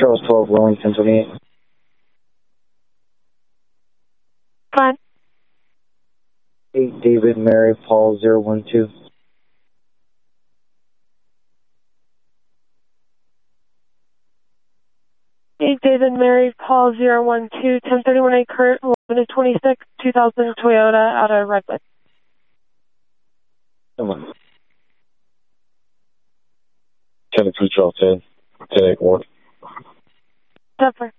Charles 12, Wellington 28. Fine. 8 David Mary Paul 012. David Mary Paul 012, 1031 Kurt, 1126, 2000 Toyota out of Redwood. Come on. 10 2 12 10, 10 8 1. Zephyr.